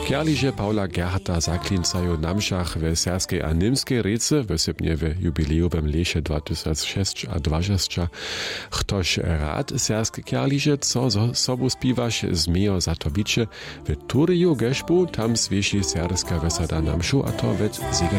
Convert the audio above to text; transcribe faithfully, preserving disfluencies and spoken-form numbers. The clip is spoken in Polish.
Kierliże Paula Gerharta zaklincają namšach w serskiej a niemskiej rece, wysybnie w jubilejowym lesie dwa tysiące sześć a dwadzieścia. Ktoś rad serski kierliże, co zo sobu spiwasz, zmiejo za to bicie, w Turiju geszpu, tam zwieši serska wesada namšu, a to w